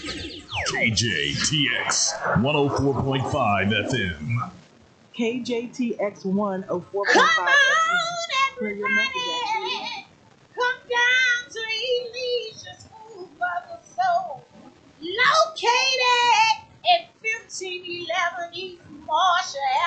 KJTX 104.5 FM. KJTX 104.5 Come FM. on, Where your message everybody. Come down to Elisha's School for the Soul. Located at 1511 East Marshall